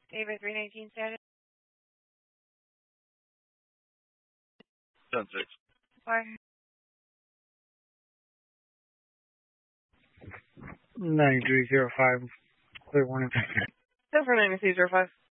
David 319 status. 10-6. Fire. 9305. Clear warning. 10 for 9305.